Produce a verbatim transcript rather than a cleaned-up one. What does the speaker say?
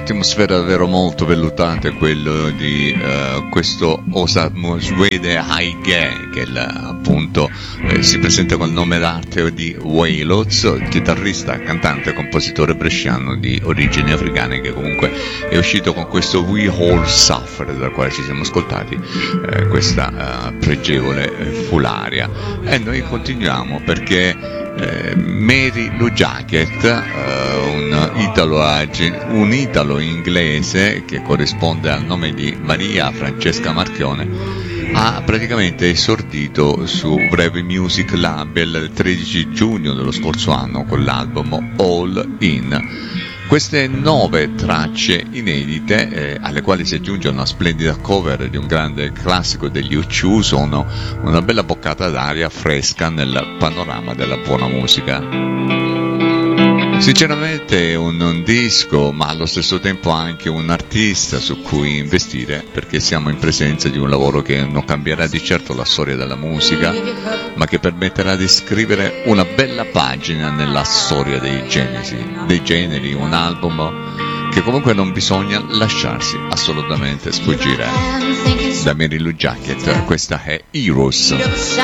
un'atmosfera davvero molto vellutante, quello di uh, questo Osamu Suede Haige, che il, appunto eh, si presenta col nome d'arte di Wailoz, chitarrista, cantante e compositore bresciano di origini africane, che comunque è uscito con questo We All Suffer, dal quale ci siamo ascoltati eh, questa uh, pregevole eh, fularia. E noi continuiamo perché Eh, Mary Lou Jacket, eh, un, italo, un italo inglese che corrisponde al nome di Maria Francesca Marchione, ha praticamente esordito su Brave Music Label il tredici giugno dello scorso anno con l'album All In. Queste nove tracce inedite, eh, alle quali si aggiunge una splendida cover di un grande classico degli U due, sono una bella boccata d'aria fresca nel panorama della buona musica. Sinceramente un, un disco, ma allo stesso tempo anche un artista su cui investire, perché siamo in presenza di un lavoro che non cambierà di certo la storia della musica, ma che permetterà di scrivere una bella pagina nella storia dei genesi, dei generi, un album che comunque non bisogna lasciarsi assolutamente sfuggire. Da Mary Lou Jacket, questa è Heroes.